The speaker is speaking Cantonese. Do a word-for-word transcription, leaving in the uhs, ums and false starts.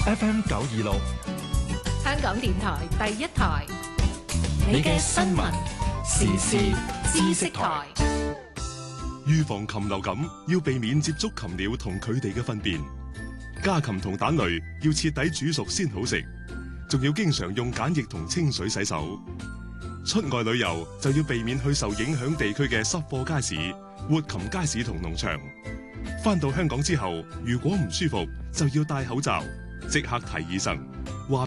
F M 九二六， 香港電台第一台， 你嘅新聞時事知識台。 預防禽流感要避免接觸禽鳥同佢哋嘅糞便，家禽同蛋類要徹底煮熟先好食，仲要經常用鹼液同清水洗手。出外旅遊就要避免去受影響地區嘅濕貨街市、活禽街市同農場。返到香港之後，如果唔舒服就要戴口罩，即刻睇醫生。